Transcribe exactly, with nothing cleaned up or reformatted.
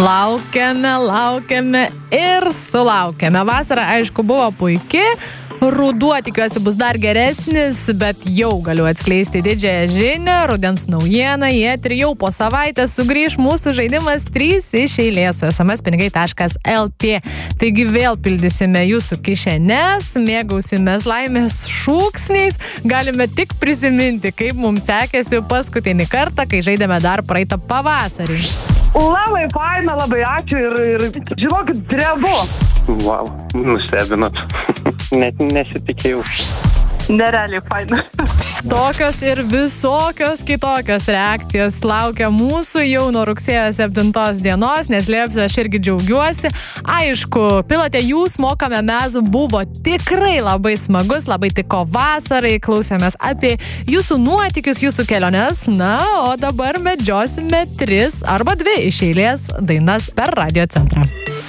Laukiame, laukiame ir sulaukėme. Vasara, aišku, buvo puiki. Ruduo, tikiuosi, bus dar geresnis, bet jau galiu atskleisti didžiąją žinią. Rudens naujieną į eterį jau po savaitės sugrįš mūsų žaidimas trys iš eilės su es em es pinigai taškas el tė. Taigi vėl pildysime jūsų kišenes, mėgausimės laimės šūksniais. Galime tik prisiminti, kaip mums sekėsi paskutinį kartą, kai žaidėme dar praeitą pavasarį. Labai faina, labai ačiū ir, ir žinokit, drebu. Wow, nustebinot. Net nesitikėjau. Nerealiai faina. Tokios ir visokios kitokios reakcijos laukia mūsų jau nuo rugsėjo septintos dienos, neslėpsiu, aš irgi džiaugiuosi. Aišku, pilote jūs mokame mes buvo tikrai labai smagus, labai tiko vasarai, klausėmės apie jūsų nuotykius, jūsų keliones, na, o dabar medžiosime tris arba dvi iš eilės dainas per Radio Centrą.